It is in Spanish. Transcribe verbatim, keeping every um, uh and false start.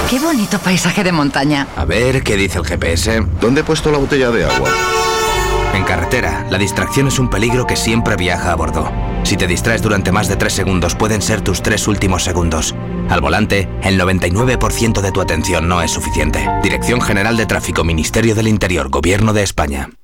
Qué bonito paisaje de montaña. A ver, ¿qué dice el G P S? ¿Dónde he puesto la botella de agua? En carretera, la distracción es un peligro que siempre viaja a bordo. Si te distraes durante más de tres segundos, pueden ser tus tres últimos segundos. Al volante, el noventa y nueve por ciento de tu atención no es suficiente. Dirección General de Tráfico, Ministerio del Interior, Gobierno de España.